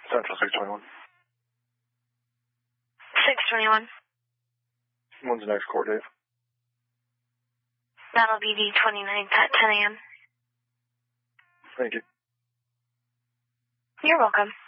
Central 621. 621. When's the next court date? That'll be the 29th at 10 a.m. Thank you. You're welcome.